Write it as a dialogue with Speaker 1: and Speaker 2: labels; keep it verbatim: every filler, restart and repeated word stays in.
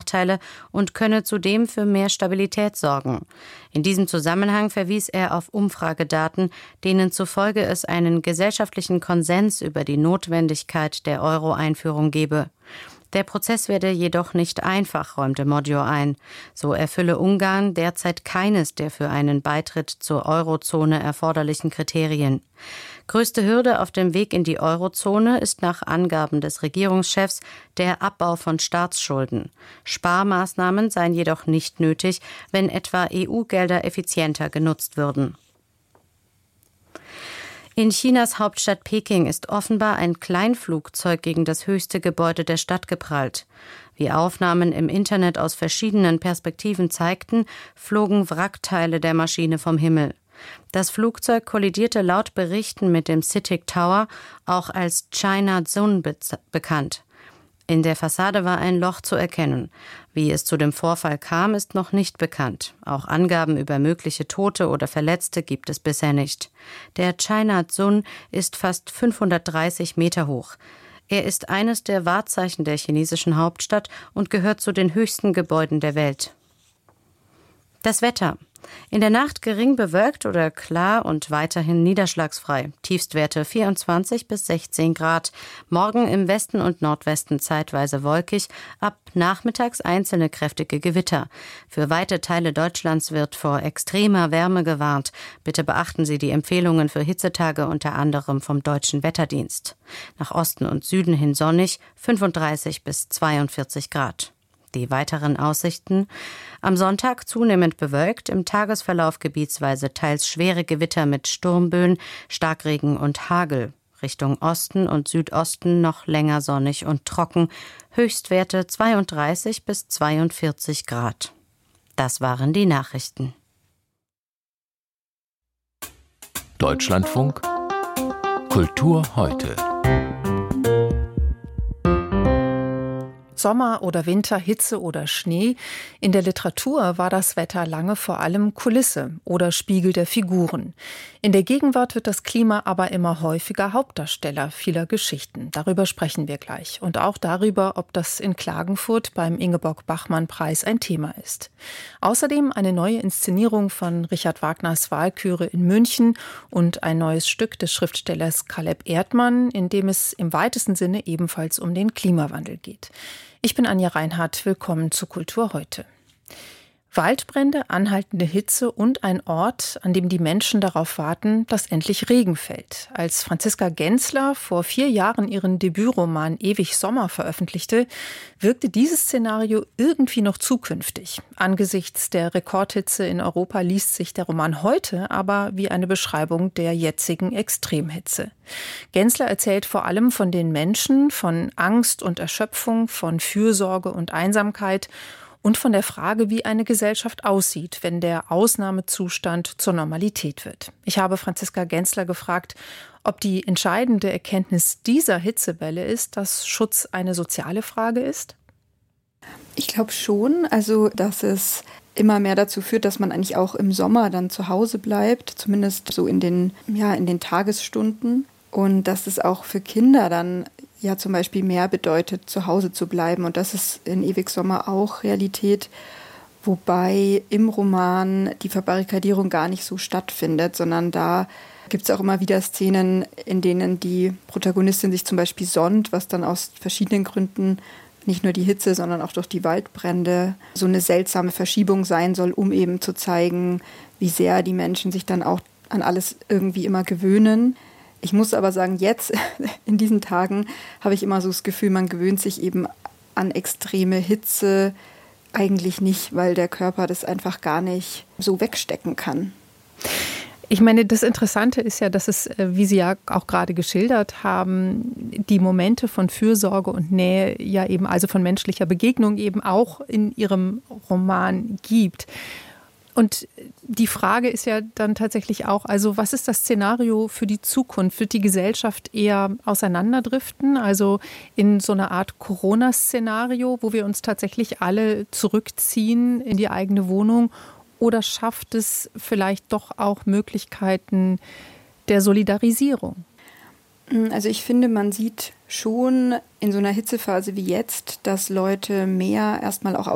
Speaker 1: Nachteile und könne zudem für mehr Stabilität sorgen. In diesem Zusammenhang verwies er auf Umfragedaten, denen zufolge es einen gesellschaftlichen Konsens über die Notwendigkeit der Euro-Einführung gebe. Der Prozess werde jedoch nicht einfach, räumte Modjo ein. So erfülle Ungarn derzeit keines der für einen Beitritt zur Eurozone erforderlichen Kriterien. Größte Hürde auf dem Weg in die Eurozone ist nach Angaben des Regierungschefs der Abbau von Staatsschulden. Sparmaßnahmen seien jedoch nicht nötig, wenn etwa E U-Gelder effizienter genutzt würden. In Chinas Hauptstadt Peking ist offenbar ein Kleinflugzeug gegen das höchste Gebäude der Stadt geprallt. Wie Aufnahmen im Internet aus verschiedenen Perspektiven zeigten, flogen Wrackteile der Maschine vom Himmel. Das Flugzeug kollidierte laut Berichten mit dem CITIC Tower, auch als China Zone be- bekannt. In der Fassade war ein Loch zu erkennen. Wie es zu dem Vorfall kam, ist noch nicht bekannt. Auch Angaben über mögliche Tote oder Verletzte gibt es bisher nicht. Der China Zone ist fast fünfhundertdreißig Meter hoch. Er ist eines der Wahrzeichen der chinesischen Hauptstadt und gehört zu den höchsten Gebäuden der Welt. Das Wetter. In der Nacht gering bewölkt oder klar und weiterhin niederschlagsfrei. Tiefstwerte vierundzwanzig bis sechzehn Grad. Morgen im Westen und Nordwesten zeitweise wolkig. Ab nachmittags einzelne kräftige Gewitter. Für weite Teile Deutschlands wird vor extremer Wärme gewarnt. Bitte beachten Sie die Empfehlungen für Hitzetage unter anderem vom Deutschen Wetterdienst. Nach Osten und Süden hin sonnig, fünfunddreißig bis zweiundvierzig Grad. Die weiteren Aussichten. Am Sonntag zunehmend bewölkt, im Tagesverlauf gebietsweise teils schwere Gewitter mit Sturmböen, Starkregen und Hagel. Richtung Osten und Südosten noch länger sonnig und trocken. Höchstwerte zweiunddreißig bis zweiundvierzig Grad. Das waren die Nachrichten.
Speaker 2: Deutschlandfunk Kultur heute.
Speaker 3: Sommer oder Winter, Hitze oder Schnee. In der Literatur war das Wetter lange vor allem Kulisse oder Spiegel der Figuren. In der Gegenwart wird das Klima aber immer häufiger Hauptdarsteller vieler Geschichten. Darüber sprechen wir gleich. Und auch darüber, ob das in Klagenfurt beim Ingeborg-Bachmann-Preis ein Thema ist. Außerdem eine neue Inszenierung von Richard Wagners Walküre in München und ein neues Stück des Schriftstellers Caleb Erdmann, in dem es im weitesten Sinne ebenfalls um den Klimawandel geht. Ich bin Anja Reinhardt, willkommen zu Kultur heute. Waldbrände, anhaltende Hitze und ein Ort, an dem die Menschen darauf warten, dass endlich Regen fällt. Als Franziska Gensler vor vier Jahren ihren Debütroman Ewig Sommer veröffentlichte, wirkte dieses Szenario irgendwie noch zukünftig. Angesichts der Rekordhitze in Europa liest sich der Roman heute aber wie eine Beschreibung der jetzigen Extremhitze. Gensler erzählt vor allem von den Menschen, von Angst und Erschöpfung, von Fürsorge und Einsamkeit und von der Frage, wie eine Gesellschaft aussieht, wenn der Ausnahmezustand zur Normalität wird. Ich habe Franziska Gensler gefragt, ob die entscheidende Erkenntnis dieser Hitzewelle ist, dass Schutz eine soziale Frage ist.
Speaker 4: Ich glaube schon, also dass es immer mehr dazu führt, dass man eigentlich auch im Sommer dann zu Hause bleibt, zumindest so in den, ja, in den Tagesstunden. Und dass es auch für Kinder dann ja zum Beispiel mehr bedeutet, zu Hause zu bleiben. Und das ist in Ewig Sommer auch Realität, wobei im Roman die Verbarrikadierung gar nicht so stattfindet, sondern da gibt es auch immer wieder Szenen, in denen die Protagonistin sich zum Beispiel sonnt, was dann aus verschiedenen Gründen, nicht nur die Hitze, sondern auch durch die Waldbrände, so eine seltsame Verschiebung sein soll, um eben zu zeigen, wie sehr die Menschen sich dann auch an alles irgendwie immer gewöhnen. Ich muss aber sagen, jetzt, in diesen Tagen, habe ich immer so das Gefühl, man gewöhnt sich eben an extreme Hitze eigentlich nicht, weil der Körper das einfach gar nicht so wegstecken kann.
Speaker 3: Ich meine, das Interessante ist ja, dass es, wie Sie ja auch gerade geschildert haben, die Momente von Fürsorge und Nähe ja eben, also von menschlicher Begegnung eben auch in Ihrem Roman gibt. Und die Frage ist ja dann tatsächlich auch, also was ist das Szenario für die Zukunft? Wird die Gesellschaft eher auseinanderdriften, also in so einer Art Corona-Szenario, wo wir uns tatsächlich alle zurückziehen in die eigene Wohnung? Oder schafft es vielleicht doch auch Möglichkeiten der Solidarisierung?
Speaker 4: Also ich finde, man sieht schon in so einer Hitzephase wie jetzt, dass Leute mehr erstmal auch